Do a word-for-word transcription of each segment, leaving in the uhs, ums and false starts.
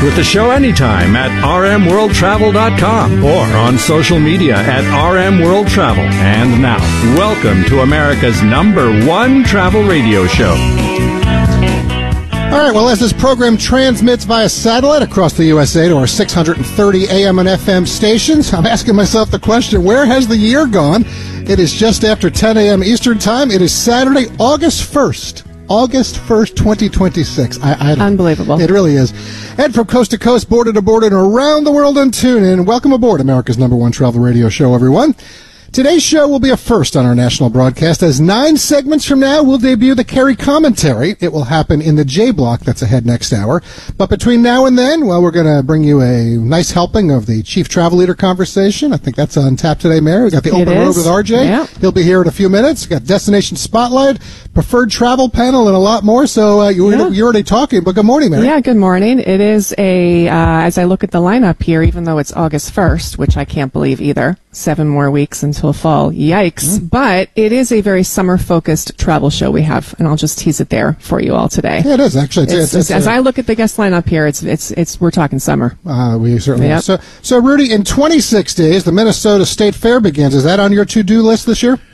with the show anytime at r m world travel dot com or on social media at R M World Travel. And now, welcome to America's number one travel radio show. All right, well, as this program transmits via satellite across the U S A to our six hundred thirty A M and F M stations, I'm asking myself the question, where has the year gone? It is just after ten a.m. Eastern Time. It is Saturday, August first. August first, twenty twenty-six. I, I Unbelievable. It really is. And from coast to coast, border to border, and around the world on TuneIn, welcome aboard America's number one travel radio show, everyone. Today's show will be a first on our national broadcast, as nine segments from now we'll debut the Kerry Commentary. It will happen in the J Block that's ahead next hour. But between now and then, well, we're going to bring you a nice helping of the Chief Travel Leader conversation. I think that's on tap today, Mary. We've got the It Open is. Road with R J. Yeah. He'll be here in a few minutes. We've got Destination Spotlight, Preferred Travel Panel, and a lot more. So uh, you, Yeah. you're already talking, but good morning, Mary. Yeah, good morning. It is a, uh, as I look at the lineup here, even though it's August first, which I can't believe either, seven more weeks until fall. Yikes. Mm. But it is a very summer-focused travel show we have, and I'll just tease it there for you all today. Yeah, it is, actually. It's, It's, it's, it's, as uh, I look at the guest lineup here, it's, it's, it's, we're talking summer. Uh, we certainly Yep. are. So, so, Rudy, in twenty-six days, the Minnesota State Fair begins. Is that on your to-do list this year?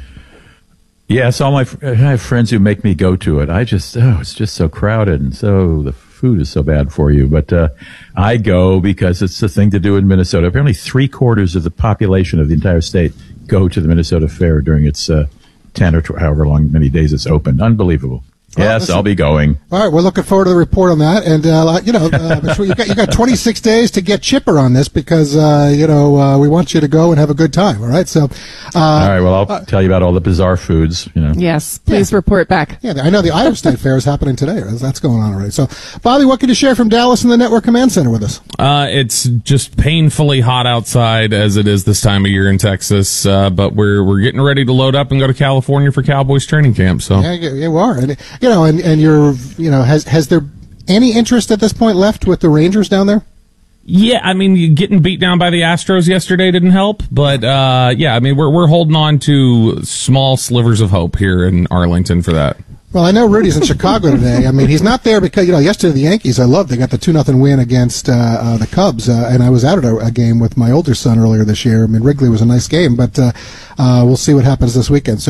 Yes, all my fr- I have friends who make me go to it. I just, oh, it's just so crowded, and so the food is so bad for you. But uh, I go because it's the thing to do in Minnesota. Apparently, three quarters of the population of the entire state go to the Minnesota Fair during its uh, ten or tw- however long many days it's open. Unbelievable. Well, yes, listen, I'll be going. All right, we're looking forward to the report on that, and uh, you know, uh, you got you got twenty-six days to get chipper on this because uh, you know uh, we want you to go and have a good time. All right, so uh, all right, well, I'll uh, tell you about all the bizarre foods. You know. Yes, please Yeah. report back. Yeah, I know the Iowa State Fair is happening today. That's going on already. So, Bobby, what can you share from Dallas and the Network Command Center with us? Uh, it's just painfully hot outside as it is this time of year in Texas, uh, but we're we're getting ready to load up and go to California for Cowboys training camp. So Yeah, you, you are, and you know, and and you're, you know, has has there any interest at this point left with the Rangers down there? yeah, I mean, getting beat down by the Astros yesterday didn't help, but uh, yeah, I mean, we're we're holding on to small slivers of hope here in Arlington for that. Well, I know Rudy's in Chicago today. I mean, he's not there because, you know, yesterday the Yankees, I love, they got the two nothing win against uh, uh, the Cubs, uh, and I was out at a, a game with my older son earlier this year. I mean, Wrigley was a nice game, but uh, uh, we'll see what happens this weekend. So